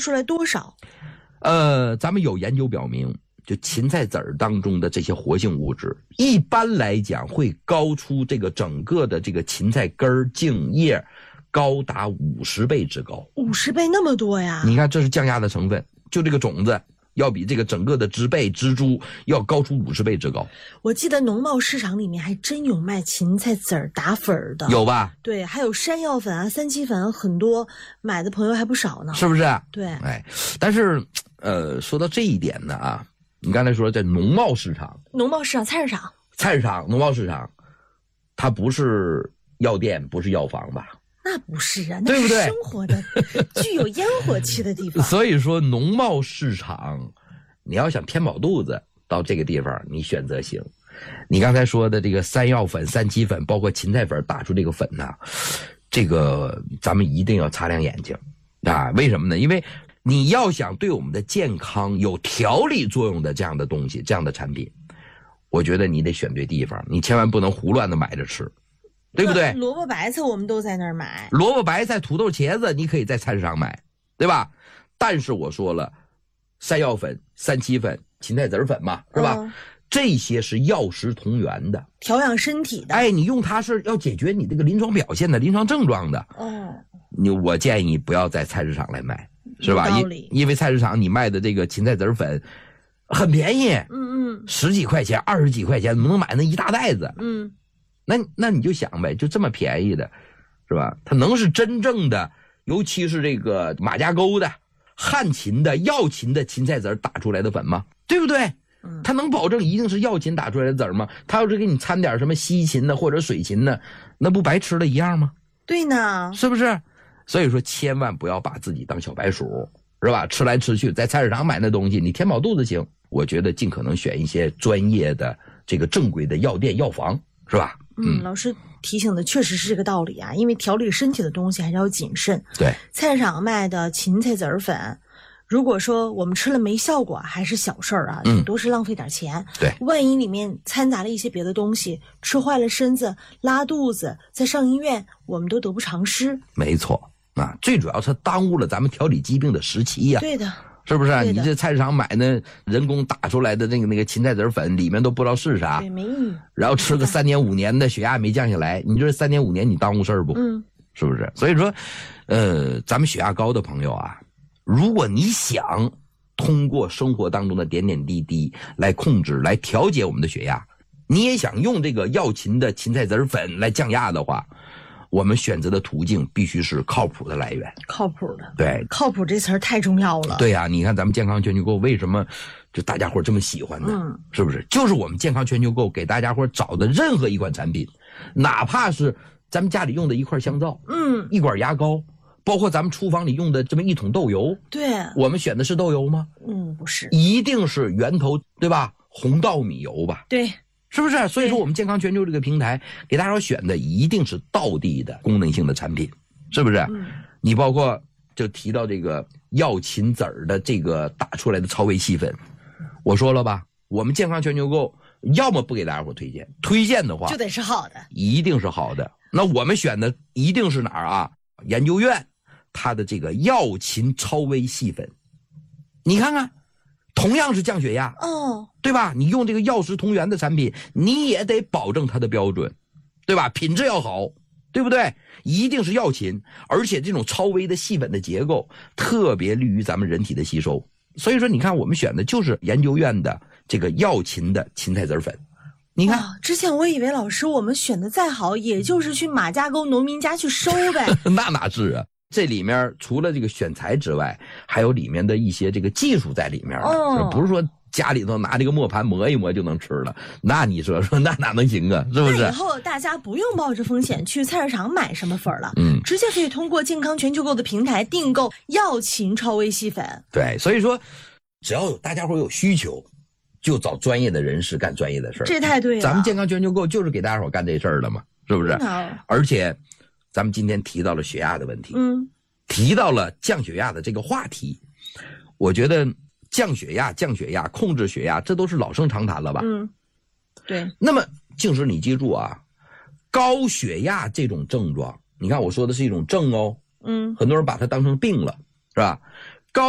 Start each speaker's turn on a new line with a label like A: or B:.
A: 出来多少？
B: 咱们有研究表明，就芹菜籽儿当中的这些活性物质，一般来讲会高出这个整个的这个芹菜根儿、茎叶高达50倍之高。
A: 50倍那么多呀？
B: 你看，这是降压的成分，就这个种子要比这个整个的植被、植株要高出50倍之高。
A: 我记得农贸市场里面还真有卖芹菜籽儿打粉的，
B: 有吧？
A: 对，还有山药粉啊、三七粉啊，很多买的朋友还不少呢，
B: 是不是？
A: 对，
B: 哎，但是说到这一点呢啊，你刚才说在农贸市场、
A: 菜市场、
B: 农贸市场，它不是药店，不是药房吧？
A: 那不是啊，那
B: 对不对？
A: 是生活的具有烟火气的地方。
B: 所以说，农贸市场，你要想填饱肚子，到这个地方你选择行。你刚才说的这个山药粉、三七粉，包括芹菜粉打出这个粉呢，这个咱们一定要擦亮眼睛啊！为什么呢？因为你要想对我们的健康有调理作用的这样的东西、这样的产品，我觉得你得选对地方，你千万不能胡乱的买着吃。对不对？
A: 萝卜白菜我们都在那儿买，
B: 萝卜白菜、土豆、茄子你可以在菜市场买，对吧？但是我说了，山药粉、三七粉、芹菜籽粉嘛，是吧？这些是药食同源的，
A: 调养身体的。
B: 哎，你用它是要解决你这个临床表现的、临床症状的。我建议不要在菜市场来卖，是吧？因为菜市场你卖的这个芹菜籽粉很便宜，10几块钱、20几块钱，能买那一大袋子。那你就想呗，就这么便宜的，是吧？它能是真正的，尤其是这个马家沟的、汉芹的、药芹的芹菜籽打出来的粉吗？对不对？它能保证一定是药芹打出来的籽吗？它要是给你掺点什么西芹的或者水芹的，那不白吃了一样吗？
A: 对呢，
B: 是不是？所以说千万不要把自己当小白鼠，是吧？吃来吃去，在菜市场买那东西，你填饱肚子行。我觉得尽可能选一些专业的、这个正规的药店、药房，是吧？
A: 老师提醒的确实是这个道理啊，因为调理身体的东西还是要谨慎。
B: 对，
A: 菜市场卖的芹菜籽粉，如果说我们吃了没效果，还是小事儿啊，顶多是浪费点钱。
B: 对，
A: 万一里面掺杂了一些别的东西，吃坏了身子、拉肚子，再上医院，我们都得不偿失。
B: 没错啊，最主要是耽误了咱们调理疾病的时期呀。
A: 对的。
B: 是不是？你这菜市场买那人工打出来的那个芹菜籽粉，里面都不知道是啥，
A: 对，没意义。
B: 然后吃个3年5年的，血压没降下来，你这3年5年你耽误事儿不？是不是？所以说，咱们血压高的朋友啊，如果你想通过生活当中的点点滴滴来控制、来调节我们的血压，你也想用这个药芹的芹菜籽粉来降压的话，我们选择的途径必须是靠谱的来源。
A: 靠谱的，
B: 对，
A: 靠谱这词儿太重要了。
B: 对呀，你看咱们健康全球购为什么就大家伙这么喜欢呢？是不是？就是我们健康全球购给大家伙找的任何一款产品，哪怕是咱们家里用的一块香皂，一管牙膏，包括咱们厨房里用的这么一桶豆油，
A: 对，
B: 我们选的是豆油吗？
A: 不是，
B: 一定是源头，对吧？红稻米油吧？
A: 对。
B: 是不是？所以说我们健康全球这个平台给大家选的一定是道地的功能性的产品，是不是？你包括就提到这个药芹籽的这个打出来的超微细粉，我说了吧，我们健康全球购要么不给大家伙推荐，推荐的话
A: 就得是好的，
B: 一定是好的。那我们选的一定是哪儿啊？研究院它的这个药芹超微细粉，你看看。同样是降血压，对吧？你用这个药食同源的产品，你也得保证它的标准，对吧？品质要好，对不对？一定是药芹，而且这种超微的细粉的结构特别利于咱们人体的吸收。所以说，你看我们选的就是研究院的这个药芹的芹菜籽粉。你看，
A: 之前我以为老师我们选的再好，也就是去马家沟农民家去收呗。
B: 那哪是啊？这里面除了这个选材之外，还有里面的一些这个技术在里面，不是说家里头拿这个磨盘磨一磨就能吃了。那你说那哪能行啊？是不是？
A: 那以后大家不用冒着风险去菜市场买什么粉了，直接可以通过健康全球购的平台订购药芹超微细粉。
B: 对，所以说只要有大家伙有需求，就找专业的人士干专业的事儿。
A: 这太对了，
B: 咱们健康全球购就是给大家伙干这事儿的嘛，是不是？而且咱们今天提到了血压的问题，提到了降血压的这个话题，我觉得降血压、控制血压，这都是老生常谈了吧？
A: 对。
B: 那么静时你记住啊，高血压这种症状，你看我说的是一种症哦，很多人把它当成病了，是吧？